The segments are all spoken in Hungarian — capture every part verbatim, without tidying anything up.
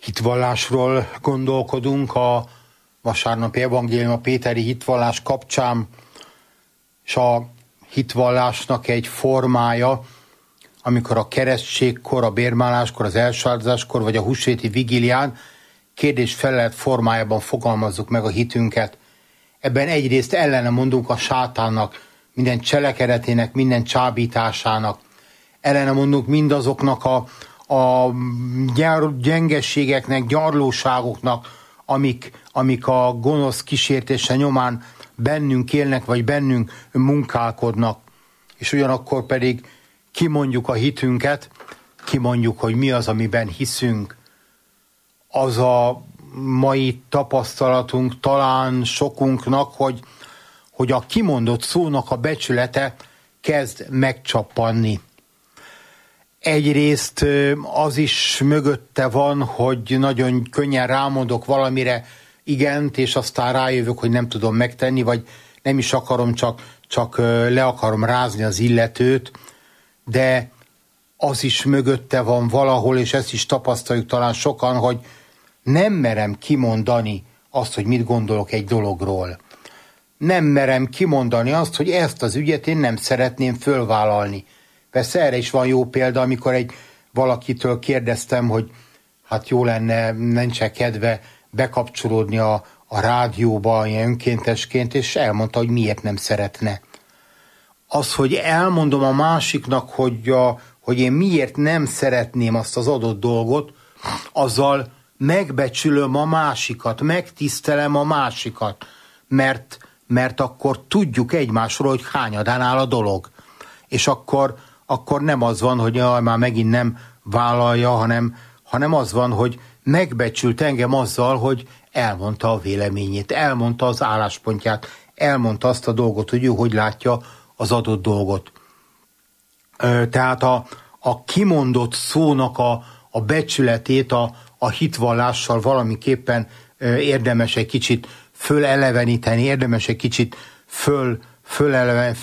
hitvallásról gondolkodunk a vasárnapi evangélium, a péteri hitvallás kapcsán, és a hitvallásnak egy formája, amikor a keresztségkor, a bérmáláskor, az elsáldozáskor, vagy a húsvéti vigílián kérdés-felelet formájában fogalmazzuk meg a hitünket. Ebben egyrészt ellene mondunk a sátánnak, minden cselekedetének, minden csábításának. Ellene mondunk mindazoknak a, a gyengességeknek, gyarlóságoknak, amik, amik a gonosz kísértése nyomán bennünk élnek, vagy bennünk munkálkodnak. És ugyanakkor pedig kimondjuk a hitünket, kimondjuk, hogy mi az, amiben hiszünk. Az a mai tapasztalatunk talán sokunknak, hogy, hogy a kimondott szónak a becsülete kezd megcsappanni. Egyrészt az is mögötte van, hogy nagyon könnyen rámondok valamire igent, és aztán rájövök, hogy nem tudom megtenni, vagy nem is akarom, csak, csak le akarom rázni az illetőt, de az is mögötte van valahol, és ezt is tapasztaljuk talán sokan, hogy nem merem kimondani azt, hogy mit gondolok egy dologról. Nem merem kimondani azt, hogy ezt az ügyet én nem szeretném fölvállalni. Persze erre is van jó példa, amikor egy valakitől kérdeztem, hogy hát jó lenne, nincs kedve bekapcsolódni a, a rádióba ilyen önkéntesként, és elmondta, hogy miért nem szeretne. Az, hogy elmondom a másiknak, hogy, a, hogy én miért nem szeretném azt az adott dolgot, azzal megbecsülöm a másikat, megtisztelem a másikat, mert, mert akkor tudjuk egymásról, hogy hányadán áll a dolog. És akkor, akkor nem az van, hogy jaj, már megint nem vállalja, hanem, hanem az van, hogy megbecsült engem azzal, hogy elmondta a véleményét, elmondta az álláspontját, elmondta azt a dolgot, hogy ő hogy látja az adott dolgot. Tehát a, a kimondott szónak a, a becsületét a, a hitvallással valamiképpen érdemes egy kicsit föleleveníteni, érdemes egy kicsit föl, föleleven,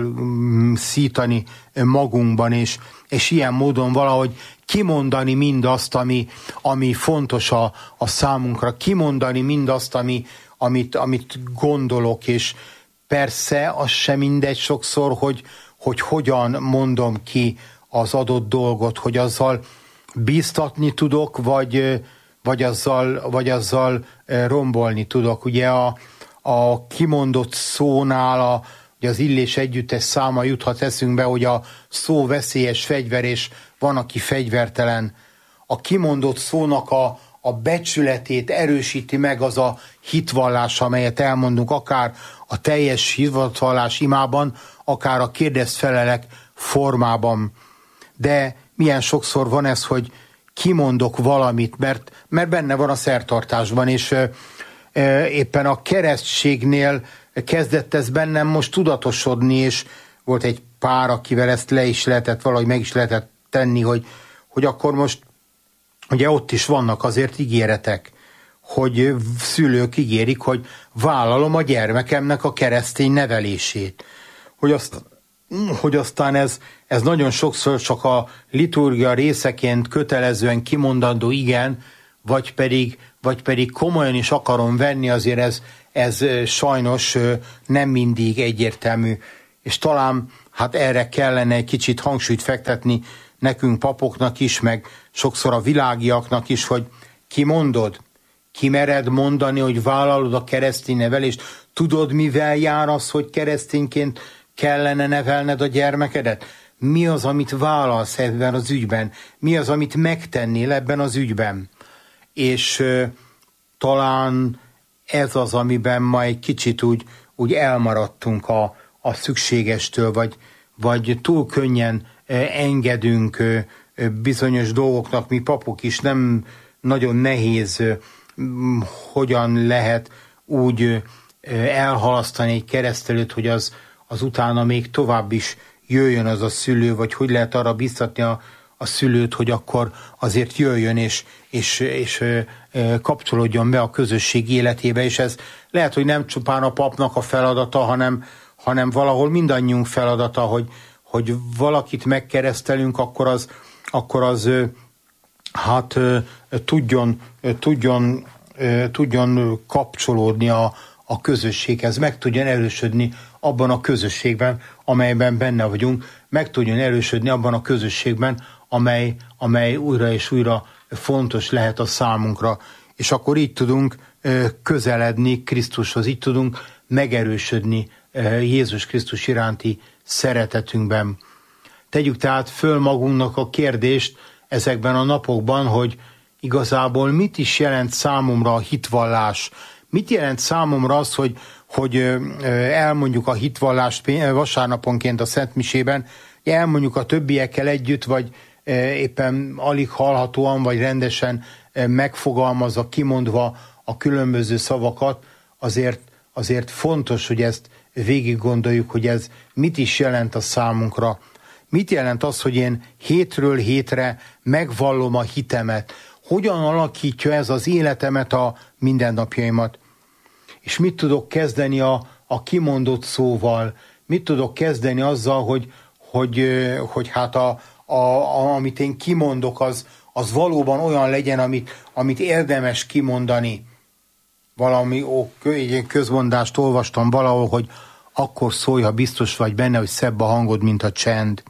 fölszítani magunkban, és, és ilyen módon valahogy kimondani mindazt, ami, ami fontos a, a számunkra, kimondani mindazt, ami, amit, amit gondolok, és persze az sem mindegy sokszor, hogy, hogy hogyan mondom ki az adott dolgot, hogy azzal bíztatni tudok, vagy, vagy, azzal, vagy azzal rombolni tudok. Ugye a, a kimondott szónál a, ugye az Illés együttes száma juthat eszünkbe, hogy a szó veszélyes fegyver, és van, aki fegyvertelen. A kimondott szónak a, a becsületét erősíti meg az a hitvallás, amelyet elmondunk, akár a teljes hitvallás imában, akár a kérdezfelelek formában. De milyen sokszor van ez, hogy kimondok valamit, mert, mert benne van a szertartásban, és e, e, éppen a keresztségnél kezdett ez bennem most tudatosodni, és volt egy pár, akivel ezt le is lehetett, valahogy meg is lehetett tenni, hogy, hogy akkor most, ugye ott is vannak azért ígéretek, hogy szülők ígérik, hogy vállalom a gyermekemnek a keresztény nevelését. Hogy, azt, hogy aztán ez, ez nagyon sokszor csak a liturgia részeként kötelezően kimondandó igen, vagy pedig, vagy pedig komolyan is akarom venni, azért ez, ez sajnos nem mindig egyértelmű. És talán hát erre kellene egy kicsit hangsúlyt fektetni nekünk papoknak is, meg sokszor a világiaknak is, hogy kimondod, kimered mondani, hogy vállalod a keresztény nevelést, tudod, mivel jár az, hogy keresztényként kellene nevelned a gyermekedet? Mi az, amit vállalsz ebben az ügyben? Mi az, amit megtennél ebben az ügyben? És uh, talán ez az, amiben ma egy kicsit úgy, úgy elmaradtunk a, a szükségestől, vagy, vagy túl könnyen uh, engedünk uh, uh, bizonyos dolgoknak, mi papok is, nem nagyon nehéz, uh, hogyan lehet úgy uh, elhalasztani egy keresztelőt, hogy az, az utána még tovább is jöjjön az a szülő, vagy hogy lehet arra biztatni a, a szülőt, hogy akkor azért jöjjön, és, és, és ö, ö, kapcsolódjon be a közösség életébe, és ez lehet, hogy nem csupán a papnak a feladata, hanem, hanem valahol mindannyiunk feladata, hogy, hogy valakit megkeresztelünk, akkor az, akkor az ö, hát tudjon, tudjon, tudjon kapcsolódni a, a közösséghez, meg tudjon erősödni abban a közösségben, amelyben benne vagyunk, meg tudjon erősödni abban a közösségben, amely, amely újra és újra fontos lehet a számunkra. És akkor így tudunk közeledni Krisztushoz, így tudunk megerősödni Jézus Krisztus iránti szeretetünkben. Tegyük tehát föl magunknak a kérdést ezekben a napokban, hogy igazából mit is jelent számomra a hitvallás. Mit jelent számomra az, hogy, hogy elmondjuk a hitvallást vasárnaponként a Szentmisében, elmondjuk a többiekkel együtt, vagy éppen alig hallhatóan, vagy rendesen megfogalmazva, kimondva a különböző szavakat, azért, azért fontos, hogy ezt végig gondoljuk, hogy ez mit is jelent a számunkra. Mit jelent az, hogy én hétről hétre megvallom a hitemet? Hogyan alakítja ez az életemet, a mindennapjaimat? És mit tudok kezdeni a, a kimondott szóval? Mit tudok kezdeni azzal, hogy, hogy, hogy hát a, a, a, amit én kimondok, az, az valóban olyan legyen, amit, amit érdemes kimondani? Valami ó, egy közmondást olvastam valahol, hogy akkor szólj, ha biztos vagy benne, hogy szebb a hangod, mint a csend.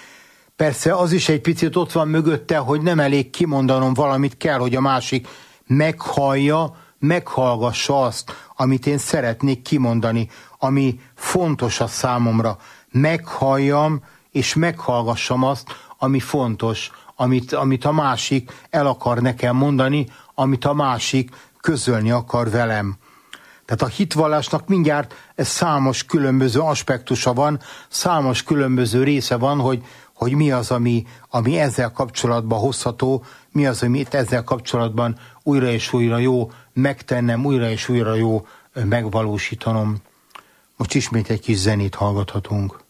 Persze az is egy picit ott van mögötte, hogy nem elég kimondanom valamit, kell, hogy a másik meghallja, meghallgassa azt, amit én szeretnék kimondani, ami fontos a számomra. Meghalljam és meghallgassam azt, ami fontos, amit, amit a másik el akar nekem mondani, amit a másik közölni akar velem. Tehát a hitvallásnak mindjárt számos különböző aspektusa van, számos különböző része van, hogy, hogy mi az, ami, ami ezzel kapcsolatban hozható, mi az, amit ezzel kapcsolatban újra és újra jó megtennem, újra és újra jó megvalósítanom. Most ismét egy kis zenét hallgathatunk.